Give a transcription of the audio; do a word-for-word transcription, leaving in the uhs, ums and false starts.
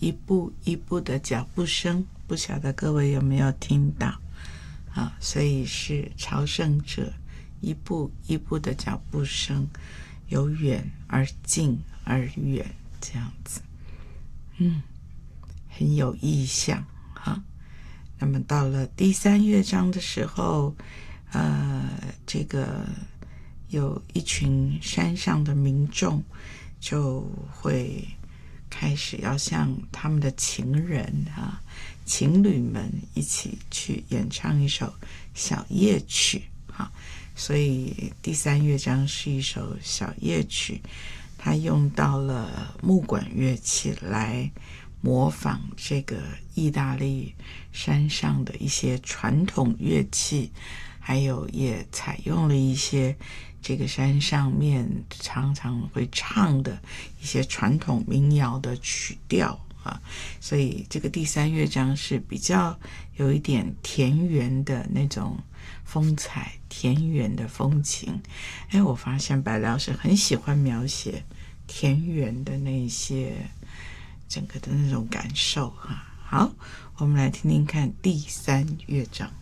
一步一步的脚步声，不晓得各位有没有听到啊？所以是朝圣者一步一步的脚步声，由远而近而远，这样子，嗯，很有意象哈。那么到了第三乐章的时候，呃，这个有一群山上的民众就会开始要向他们的情人啊、情侣们一起去演唱一首小夜曲啊，所以第三乐章是一首小夜曲，它用到了木管乐器来模仿这个意大利山上的一些传统乐器，还有也采用了一些这个山上面常常会唱的一些传统民谣的曲调啊，所以这个第三乐章是比较有一点田园的那种风采，田园的风情。哎，我发现白老师很喜欢描写田园的那些整个的那种感受哈、啊。好，我们来听听看第三乐章。